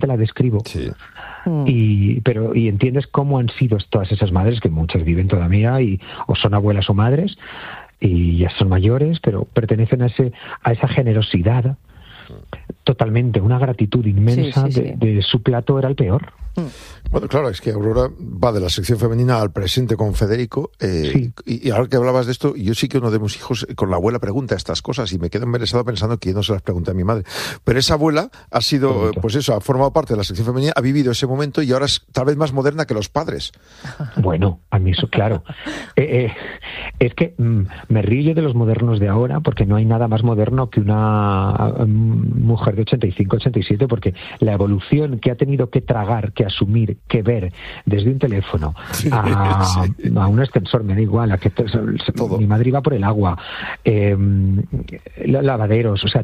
te la describo. Sí. Y entiendes cómo han sido todas esas madres, que muchas viven todavía o son abuelas o madres y ya son mayores, pero pertenecen a esa generosidad totalmente, una gratitud inmensa. De su plato era el peor. Bueno, claro, es que Aurora va de la sección femenina al presente con Federico, y ahora que hablabas de esto, yo sí que uno de mis hijos con la abuela pregunta estas cosas y me quedo embelesado pensando que yo no se las pregunté a mi madre, pero esa abuela ha sido, pues eso, ha formado parte de la sección femenina, ha vivido ese momento y ahora es tal vez más moderna que los padres. Bueno, a mí eso, claro. Es que me río yo de los modernos de ahora, porque no hay nada más moderno que una mujer de 85, 87, porque la evolución que ha tenido que tragar, que asumir, que ver desde un teléfono a un ascensor, me da igual, todo. Mi madre iba por el agua, lavaderos, o sea,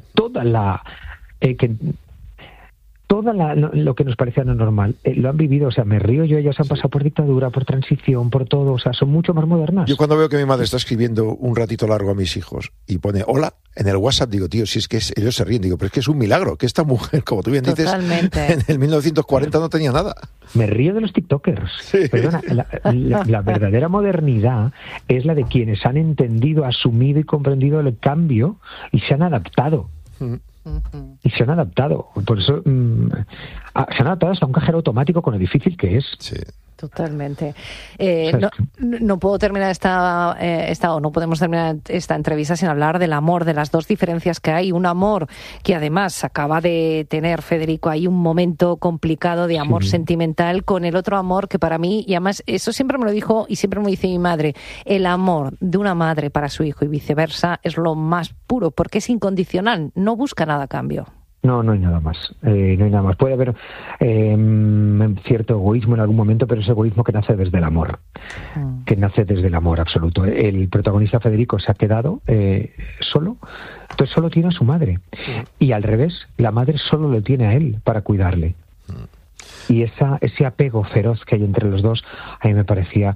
lo que nos parecía no normal, lo han vivido, o sea, me río yo, ellas han pasado por dictadura, por transición, por todo, o sea, son mucho más modernas. Yo cuando veo que mi madre está escribiendo un ratito largo a mis hijos y pone hola en el WhatsApp, digo, tío, si es que ellos se ríen, digo, pero es que es un milagro, que esta mujer, como tú bien dices, totalmente, en el 1940 no tenía nada. Me río de los tiktokers. Sí. Perdona, la verdadera modernidad es la de quienes han entendido, asumido y comprendido el cambio y se han adaptado. Y se han adaptado. Por eso se han adaptado hasta un cajero automático con lo difícil que es. Sí. Totalmente. No puedo terminar no podemos terminar esta entrevista sin hablar del amor, de las dos diferencias que hay. Un amor que además acaba de tener Federico ahí un momento complicado de amor sentimental, con el otro amor que para mí, y además eso siempre me lo dijo y siempre me dice mi madre, el amor de una madre para su hijo y viceversa es lo más puro, porque es incondicional, no busca nada a cambio. No hay nada más. No hay nada más. Puede haber cierto egoísmo en algún momento, pero es egoísmo que nace desde el amor. Que nace desde el amor absoluto. El protagonista Federico se ha quedado solo, entonces solo tiene a su madre. Y al revés, la madre solo lo tiene a él para cuidarle. Y ese apego feroz que hay entre los dos, a mí me parecía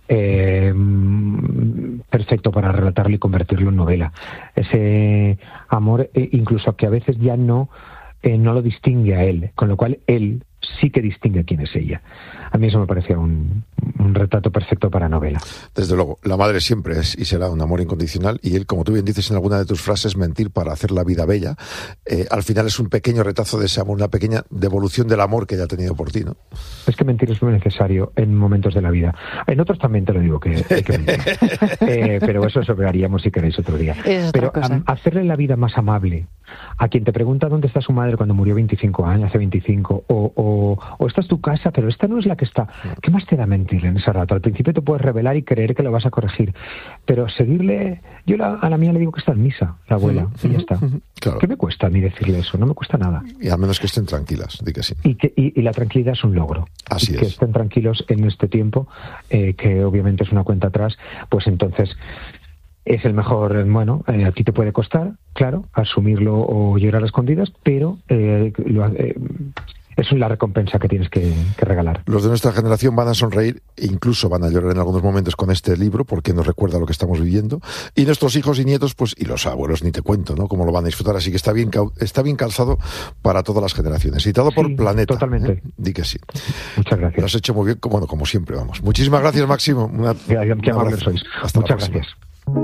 perfecto para relatarlo y convertirlo en novela. Ese amor, incluso que a veces ya no lo distingue a él, con lo cual él sí que distingue quién es ella. A mí eso me parecía un retrato perfecto para novela. Desde luego, la madre siempre es y será un amor incondicional, y él, como tú bien dices en alguna de tus frases, mentir para hacer la vida bella, al final es un pequeño retazo de ese amor, una pequeña devolución del amor que ella ha tenido por ti, ¿no? Es que mentir es muy necesario en momentos de la vida. En otros también te lo digo que hay que mentir. Pero eso hablaríamos si queréis otro día. Pero hacerle la vida más amable a quien te pregunta dónde está su madre cuando murió 25 años, hace 25, o esta es tu casa, pero esta no es la que está. ¿Qué más te da mentir en ese rato? Al principio te puedes revelar y creer que lo vas a corregir, pero seguirle... Yo a la mía le digo que está en misa, la abuela, y ya está. Claro. ¿Qué me cuesta a mí decirle eso? No me cuesta nada. Y al menos que estén tranquilas, di que sí. Y la tranquilidad es un logro. Así es. Que estén tranquilos en este tiempo, que obviamente es una cuenta atrás, pues entonces... es el mejor, bueno, a ti te puede costar, claro, asumirlo o llorar a escondidas, pero es la recompensa que tienes que regalar. Los de nuestra generación van a sonreír e incluso van a llorar en algunos momentos con este libro, porque nos recuerda lo que estamos viviendo. Y nuestros hijos y nietos, pues, y los abuelos, ni te cuento, ¿no?, cómo lo van a disfrutar. Así que está bien calzado para todas las generaciones. Editado por Planeta. Totalmente. Di que sí. Muchas gracias. Lo has hecho muy bien, como siempre, vamos. Muchísimas gracias, Máximo. Qué amables sois. Hasta Muchas la próxima. gracias.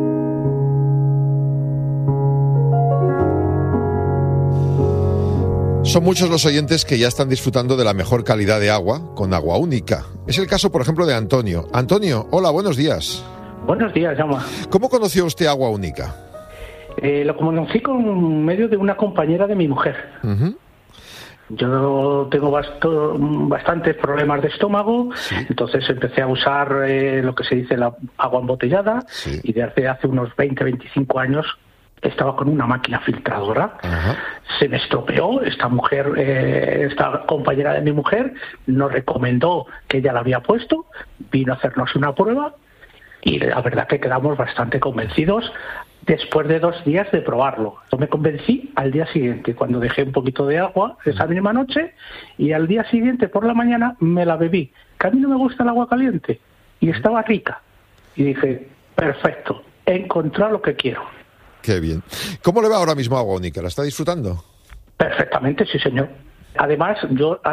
Son muchos los oyentes que ya están disfrutando de la mejor calidad de agua con Agua Única. Es el caso, por ejemplo, de Antonio. Antonio, hola, buenos días. Buenos días, Jaume. ¿Cómo conoció usted Agua Única? Lo conocí con medio de una compañera de mi mujer. Uh-huh. Yo tengo bastantes problemas de estómago, entonces empecé a usar lo que se dice la agua embotellada, y desde hace unos 20-25 años estaba con una máquina filtradora. Uh-huh. Se me estropeó. Esta mujer, esta compañera de mi mujer, nos recomendó que ella la había puesto, vino a hacernos una prueba y la verdad que quedamos bastante convencidos después de 2 días de probarlo. Yo me convencí al día siguiente, cuando dejé un poquito de agua esa misma noche, y al día siguiente por la mañana me la bebí. Que a mí no me gusta el agua caliente y estaba rica. Y dije, perfecto, he encontrado lo que quiero. Qué bien. ¿Cómo le va ahora mismo a Agua Única? ¿La está disfrutando? Perfectamente, sí, señor. Además, yo